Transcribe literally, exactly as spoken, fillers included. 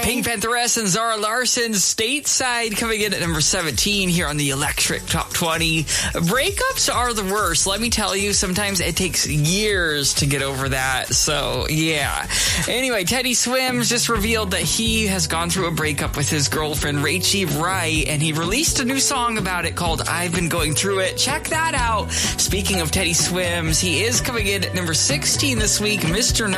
Pink Pantheress and Zara Larsson, Stateside, coming in at number seventeen here on the Electric Top twenty. Breakups are the worst. Let me tell you, sometimes it takes years to get over that. So, yeah. Anyway, Teddy Swims just revealed that he has gone through a breakup with his girlfriend, Rachie Wright, and he released a new song about it called I've Been Going Through It. Check that out. Speaking of Teddy Swims, he is coming in at number sixteen this week, Mister